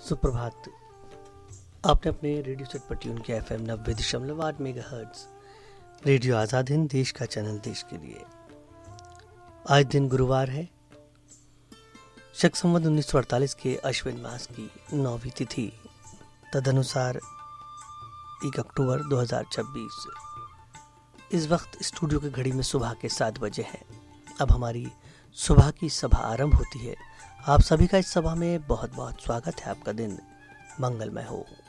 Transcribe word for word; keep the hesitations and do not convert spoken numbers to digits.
सुप्रभात। आपने अपने रेडियो सेट पर ट्यून किया एफएम नब्बे दशमलव आठ मेगाहर्ट्ज रेडियो आज़ाद हिंद, देश का चैनल देश के लिए। आज दिन गुरुवार है, शक संवत उन्नीस सौ अड़तालीस के अश्विन मास की नौवीं तिथि, तदनुसार एक अक्टूबर दो हज़ार छब्बीस। इस वक्त स्टूडियो की घड़ी में सुबह के सात बजे हैं। अब हमारी सुबह की सभा आरंभ होती है। आप सभी का इस सभा में बहुत बहुत स्वागत है। आपका दिन मंगलमय हो।